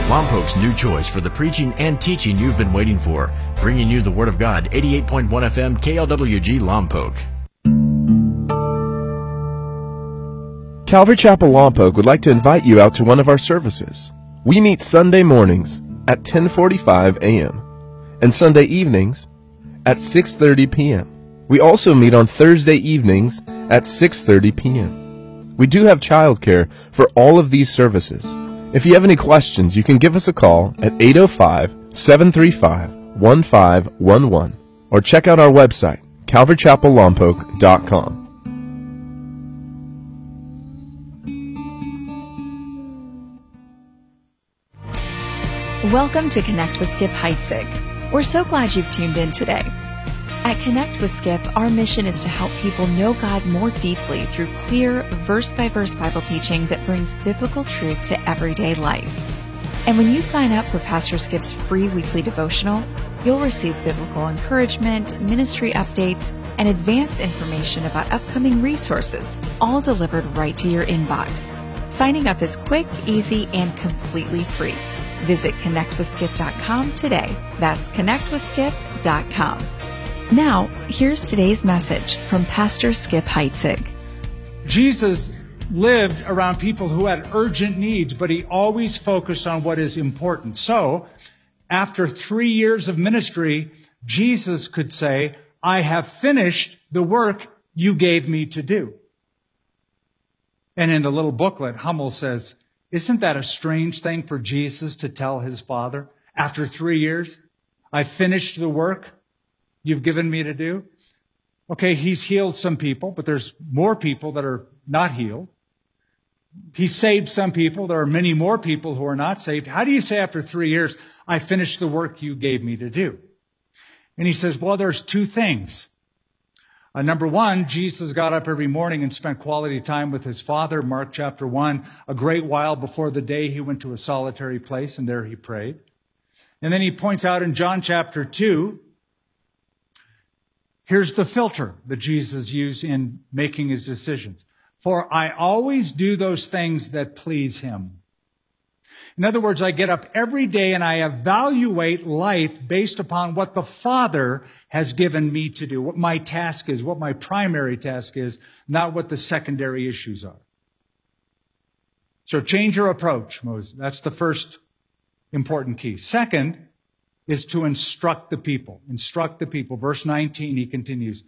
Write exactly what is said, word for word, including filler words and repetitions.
Lompoc's new choice for the preaching and teaching you've been waiting for. Bringing you the Word of God, eighty-eight point one F M, K L W G Lompoc. Calvary Chapel Lompoc would like to invite you out to one of our services. We meet Sunday mornings at ten forty-five a m and Sunday evenings at six thirty p m We also meet on Thursday evenings at six thirty p m We do have childcare for all of these services. If you have any questions, you can give us a call at eight oh five, seven three five, one five one one or check out our website, calvary chapel lompoc dot com. Welcome to Connect with Skip Heitzig. We're so glad you've tuned in today. At Connect with Skip, our mission is to help people know God more deeply through clear, verse-by-verse Bible teaching that brings biblical truth to everyday life. And when you sign up for Pastor Skip's free weekly devotional, you'll receive biblical encouragement, ministry updates, and advanced information about upcoming resources, all delivered right to your inbox. Signing up is quick, easy, and completely free. Visit connect with skip dot com today. That's connect with skip dot com. Now, here's today's message from Pastor Skip Heitzig. Jesus lived around people who had urgent needs, but he always focused on what is important. So, after three years of ministry, Jesus could say, I have finished the work you gave me to do. And in the little booklet, Hummel says, isn't that a strange thing for Jesus to tell his Father after three years? I finished the work you've given me to do. Okay, he's healed some people, but there's more people that are not healed. He saved some people. There are many more people who are not saved. How do you say after three years, I finished the work you gave me to do? And he says, well, there's two things. Uh, number one, Jesus got up every morning and spent quality time with his Father. Mark chapter one, a great while before the day he went to a solitary place, and there he prayed. And then he points out in John chapter two, here's the filter that Jesus used in making his decisions. For I always do those things that please him. In other words, I get up every day and I evaluate life based upon what the Father has given me to do, what my task is, what my primary task is, not what the secondary issues are. So change your approach, Moses. That's the first important key. Second is to instruct the people. Instruct the people. Verse nineteen, he continues,